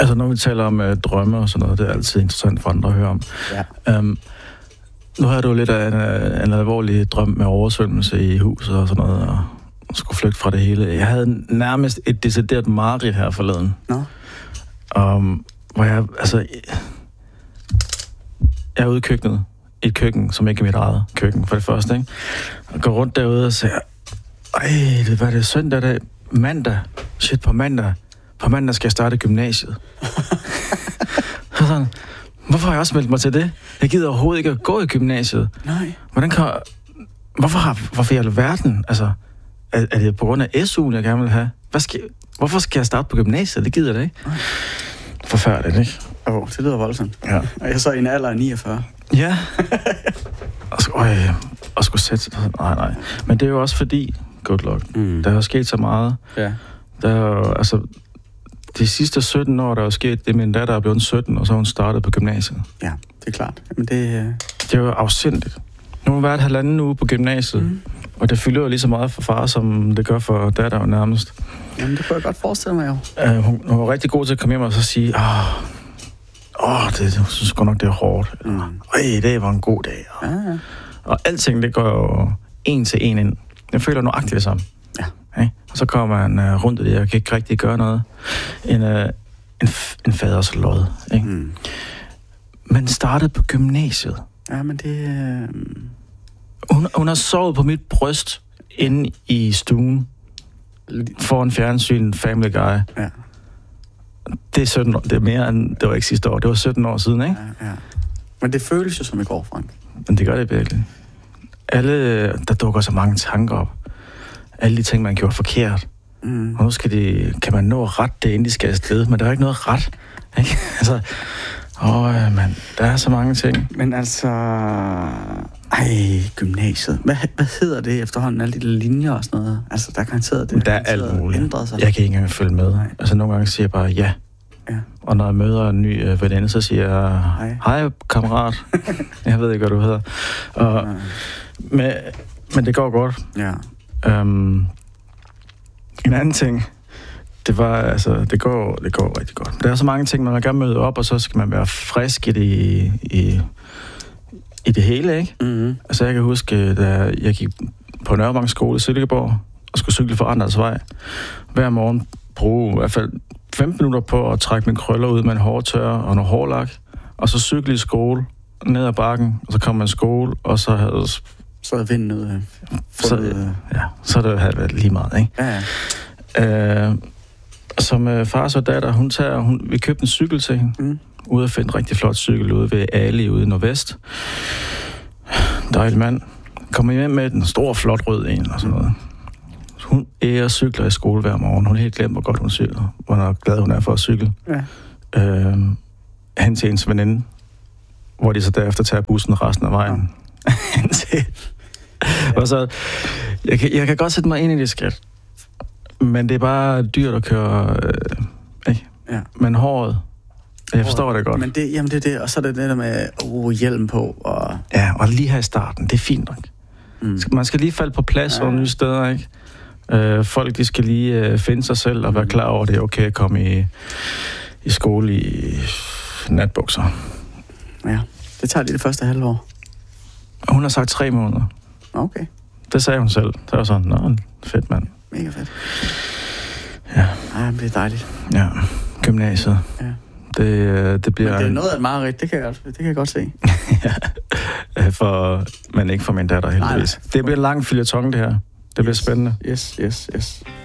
Altså, når vi taler om drømme og sådan noget, det er altid interessant for andre at høre om. Ja. Nu havde du lidt af en alvorlig drøm med oversvømmelse i huset og sådan noget, og skulle flygte fra det hele. Jeg havde nærmest et decideret mareridt her forleden. Nå. Hvor jeg er ude i køkkenet. Et køkken, som ikke er mit eget køkken, for det første, ikke? Og går rundt derude og siger, hvad er det søndag i dag? Mandag. Shit, på mandag. På mandag skal jeg starte gymnasiet. Så sådan, hvorfor har jeg også meldt mig til det? Jeg gider overhovedet ikke at gå i gymnasiet. Nej. Hvorfor i alverden? Altså, er det på grund af SU'en, jeg gerne vil have? Hvorfor skal jeg starte på gymnasiet? Det gider det ikke. Forfærdeligt, ikke? Det lyder voldsomt. Ja. Og jeg så i en alder af 49. Ja. Og skulle sætte... Nej. Men det er jo også fordi... Good luck. Der har sket så meget. Ja. Der er jo, altså... De sidste 17 år, der er sket, det er min datter er blevet 17, og så har hun startet på gymnasiet. Ja, det er klart. Men det er jo afsindigt. Nu har hun været 1,5 uge på gymnasiet, og det fylder jo lige så meget for far, som det gør for datter nærmest. Jamen, det kunne jeg godt forestille mig jo. Hun var rigtig god til at komme hjem og så sige, jeg synes godt nok, det er hårdt. Det var en god dag. Ja. Og alting, det går jo en til en ind. Jeg føler nøjagtigt det samme. Ja. Okay? Og så kommer man rundt i det, og kan ikke rigtig gøre noget. En faders lod. Ikke? Men startede på gymnasiet. Ja, men det... Hun har sovet på mit bryst inde i stuen. Foran fjernsyn, Family Guy. Ja. Det er 17 år. Det er mere end... Det var ikke sidste år. Det var 17 år siden, ikke? Ja. Men det føles jo som i går, Frank. Men det gør det virkelig. Der dukker så mange tanker op. Alle de ting, man gjorde forkert. Og nu kan man nå at rette det, inden de skal afsted. Men der er ikke noget ret. Ikke? Altså... man, der er så mange ting. Men altså... gymnasiet. Hvad hedder det efterhånden? Alle de linjer og sådan noget? Altså, der er garanteret det. Der er alt muligt. Ændret sig. Jeg kan ikke engang følge med. Nej. Altså, nogle gange siger jeg bare ja. Og når jeg møder en ny veninde, så siger jeg, hej kammerat. Jeg ved ikke, hvad du hedder. Men det går godt. Ja. En anden ting, det var, altså, det går rigtig godt. Der er så mange ting, man vil gerne møde op, og så skal man være frisk i det hele, ikke? Altså, jeg kan huske, da jeg gik på Nørrevang skole i Silkeborg, og skulle cykle for Andres Vej. Hver morgen bruge i hvert fald 15 minutter på at trække mine krøller ud med en hårtørrer og noget hårlak, og så cykle i skole, ned ad bakken, og så kom man i skole, og så havde... Så havde vinden ud. Så det havde været lige meget, ikke? Ja. Som far og datter, vi købte en cykel til hende, ude at finde en rigtig flot cykel ude ved Ali ude i Nordvest. Dejlig mand. Kommer hjem med en stor, flot rød en og sådan noget. Hun cykler i skole hver morgen. Hun er helt glemt, hvor godt hun cykler. Hvor glad hun er for at cykle. Ja. Hen til ens veninde, hvor de så derefter tager bussen resten af vejen. Og så, jeg kan godt sætte mig ind i det skridt. Men det er bare dyrt at køre, ikke? Ja. Men håret, jeg forstår det godt. Men det er det, og så er det det der med hjelm på. Og... Ja, og lige her i starten, det er fint nok. Man skal lige falde på plads og nye steder, ikke? Folk, de skal lige finde sig selv og være klar over, at det er okay at komme i skole i natbukser. Ja, det tager lige det første halvår. Hun har sagt 3 måneder. Okay. Det sagde hun selv. Det var sådan, fedt mand. Mega fedt. Ja. Ej, det er dejligt. Ja, gymnasiet. Ja. Det bliver... Men det er noget af et mareridt, det kan jeg godt se. Men ikke for min datter, heldigvis. Nej. Det bliver lang føljeton, det her. Det bliver spændende. Yes.